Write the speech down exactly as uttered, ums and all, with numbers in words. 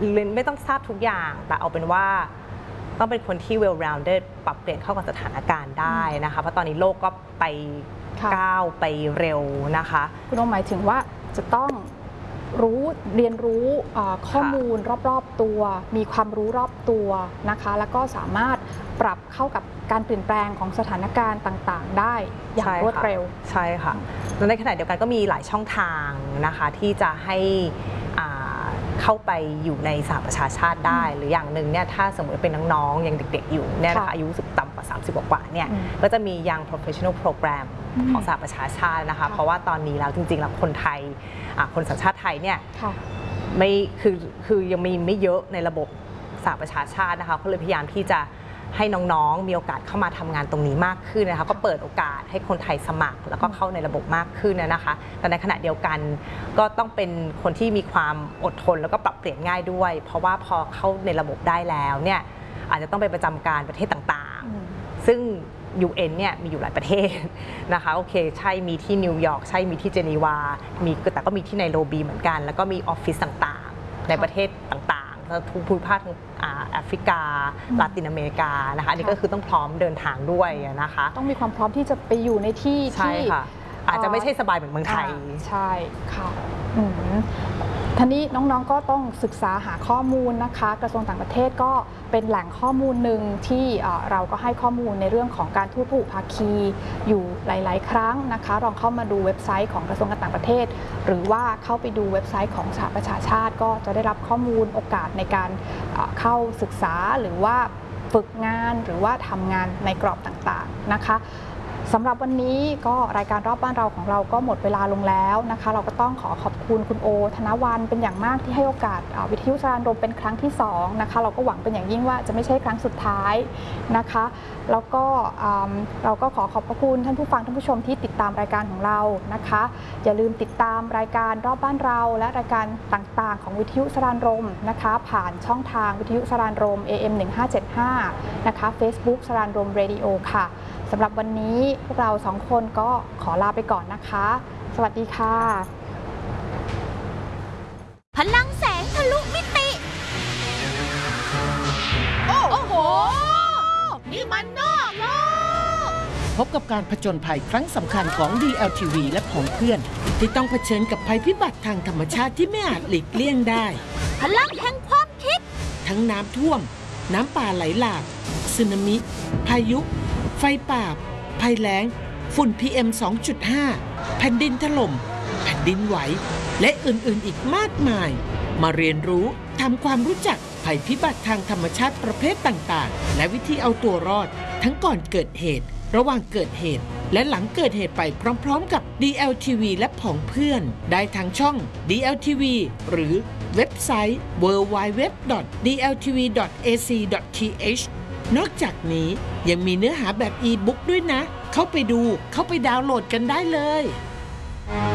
ไม่ต้องทราบทุกอย่างแต่เอาเป็นว่าต้องเป็นคนที่ well rounded ปรับเปลี่ยนเข้ากับสถานการณ์ได้นะคะเพราะตอนนี้โลกก็ไปก้าวไปเร็วนะคะคุณโอหมายถึงว่าจะต้องรู้เรียนรู้ข้อมูลรอบๆตัวมีความรู้รอบตัวนะคะแล้วก็สามารถปรับเข้ากับการเปลี่ยนแปลงของสถานการณ์ต่างๆได้อย่างรวดเร็วใช่ค่ะแล้วในขณะเดียวกันก็มีหลายช่องทางนะคะที่จะให้เข้าไปอยู่ในสหประชาชาติได้หรืออย่างหนึ่งเนี่ยถ้าสมมติเป็นน้องๆยังเด็กๆอยู่เนี่ยนะคะอายุสุดต่ำกว่าสามสิบกว่าเนี่ยก็จะมียัง professional program ของสหประชาชาตินะคะเพราะว่าตอนนี้แล้วจริงๆแล้วคนไทยคนสัญชาติไทยเนี่ยไม่คือคือยังมีไม่เยอะในระบบสหประชาชาตินะคะก็เลยพยายามที่จะให้น้องๆมีโอกาสเข้ามาทำงานตรงนี้มากขึ้นนะคะก็เปิดโอกาสให้คนไทยสมัครแล้วก็เข้าในระบบมากขึ้นนะคะแต่ในขณะเดียวกันก็ต้องเป็นคนที่มีความอดทนแล้วก็ปรับเปลี่ยนง่ายด้วยเพราะว่าพอเข้าในระบบได้แล้วเนี่ยอาจจะต้องไปประจำการประเทศต่างๆซึ่ง ยู เอ็น เนี่ยมีอยู่หลายประเทศนะคะโอเคใช่มีที่นิวยอร์กใช่มีที่เจนีวามีแต่ก็มีที่ไนโรบีเหมือนกันแล้วก็มีออฟฟิศต่างๆในประเทศต่างๆภูมิภาคทางแอฟริกาลาตินอเมริกานะคะอันนี้ก็คือต้องพร้อมเดินทางด้วยนะคะต้องมีความพร้อมที่จะไปอยู่ในที่ที่อาจจะไม่ใช่สบายเหมือนเมืองไทยใช่ค่ะทีนี้น้องๆก็ต้องศึกษาหาข้อมูลนะคะกระทรวงต่างประเทศก็เป็นแหล่งข้อมูลหนึ่งที่เราก็ให้ข้อมูลในเรื่องของการทูตพหุภาคีอยู่หลายๆครั้งนะคะลองเข้ามาดูเว็บไซต์ของกระทรวงการต่างประเทศหรือว่าเข้าไปดูเว็บไซต์ของสหประชาชาติก็จะได้รับข้อมูลโอกาสในการเข้าศึกษาหรือว่าฝึกงานหรือว่าทำงานในกรอบต่างๆนะคะสำหรับวันนี้ก็รายการรอบบ้านเราของเราก็หมดเวลาลงแล้วนะคะเราก็ต้องขอขอบคุณคุณโอธนวรรณเป็นอย่างมากที่ให้โอกาสวิทยุสรานรมเป็นครั้งที่สองนะคะเราก็หวังเป็นอย่างยิ่งว่าจะไม่ใช่ครั้งสุดท้ายนะคะแล้วก็เราก็ขอขอบพระคุณท่านผู้ฟังท่านผู้ชมที่ติดตามรายการของเรานะคะอย่าลืมติดตามรายการรอบบ้านเราและรายการต่างๆของวิทยุสรานรมนะคะผ่านช่องทางวิทยุสรานรม เอ เอ็ม หนึ่งห้าเจ็ดห้า นะคะ Facebook สรานรมเรดิโอค่ะสำหรับวันนี้พวกเราสองคนก็ขอลาไปก่อนนะคะสวัสดีค่ะพลังแสงทะลุมิติโอ้โหนี่มันนอกโลกพบกับการผจญภัยครั้งสำคัญของ ดี แอล ที วี และของเพื่อนที่ต้องเผชิญกับภัยพิบัติทางธรรมชาติที่ไม่อาจหลีกเลี่ยงได้พลังแห่งความคิดทั้งน้ำท่วมน้ำป่าไหลหลากสึนามิพายุไฟป่าภัยแล้งฝุ่น พี เอ็ม สองจุดห้า แผ่นดินถล่มแผ่นดินไหวและอื่นๆอีกมากมายมาเรียนรู้ทำความรู้จักภัยพิบัติทางธรรมชาติประเภทต่างๆและวิธีเอาตัวรอดทั้งก่อนเกิดเหตุระหว่างเกิดเหตุและหลังเกิดเหตุไปพร้อมๆกับ ดี แอล ที วี และผองเพื่อนได้ทางช่อง ดี แอล ที วี หรือเว็บไซต์ ดับเบิลยู ดับเบิลยู ดับเบิลยู ดอท ดี แอล ที วี ดอท เอ ซี ดอท ที เอช นอกจากนี้ยังมีเนื้อหาแบบอีบุ๊กด้วยนะเข้าไปดูเข้าไปดาวน์โหลดกันได้เลย